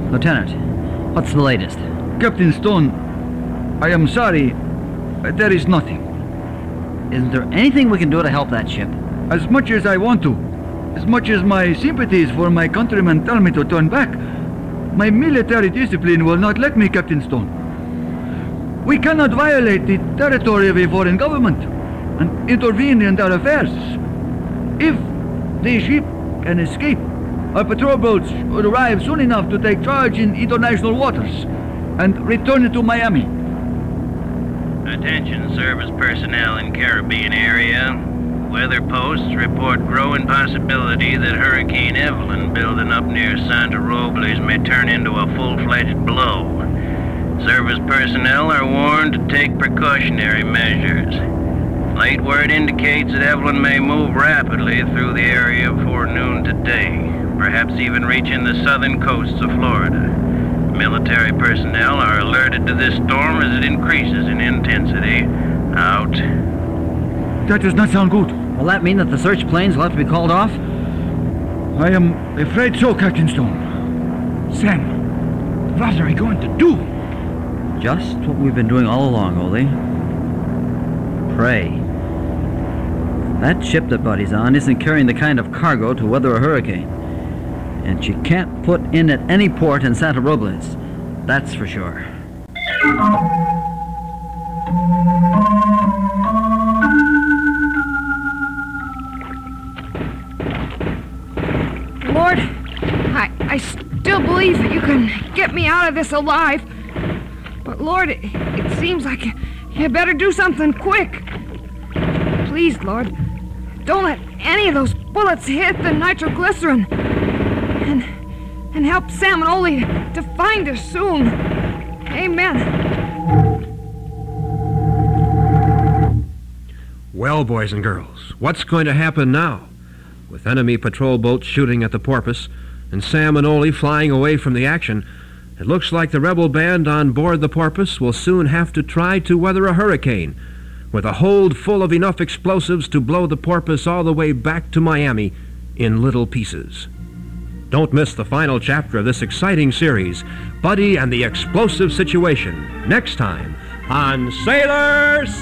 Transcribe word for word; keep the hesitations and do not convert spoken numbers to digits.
Lieutenant, what's the latest? Captain Stone, I am sorry. There is nothing. Isn't there anything we can do to help that ship? As much as I want to, as much as my sympathies for my countrymen tell me to turn back, my military discipline will not let me, Captain Stone. We cannot violate the territory of a foreign government and intervene in their affairs. If the ship can escape, our patrol boats should arrive soon enough to take charge in international waters and return to Miami. Attention service personnel in Caribbean area. Weather posts report growing possibility that Hurricane Evelyn building up near Santa Robles may turn into a full-fledged blow. Service personnel are warned to take precautionary measures. Flight word indicates that Evelyn may move rapidly through the area before noon today, perhaps even reaching the southern coasts of Florida. Military personnel are alerted to this storm as it increases in intensity. Out. That does not sound good. Will that mean that the search planes will have to be called off? I am afraid so, Captain Stone. Sam, what are we going to do? Just what we've been doing all along, Ole. Pray. That ship that Buddy's on isn't carrying the kind of cargo to weather a hurricane. And she can't put in at any port in Santa Robles. That's for sure. Lord, I, I still believe that you can get me out of this alive. But Lord, it, it seems like you, you better do something quick. Please, Lord, don't let any of those bullets hit the nitroglycerin. And, and help Sam and Ole to find us soon. Amen. Well, boys and girls, what's going to happen now? With enemy patrol boats shooting at the Porpoise and Sam and Ole flying away from the action, it looks like the rebel band on board the Porpoise will soon have to try to weather a hurricane with a hold full of enough explosives to blow the Porpoise all the way back to Miami in little pieces. Don't miss the final chapter of this exciting series, Buddy and the Explosive Situation, next time on Sailors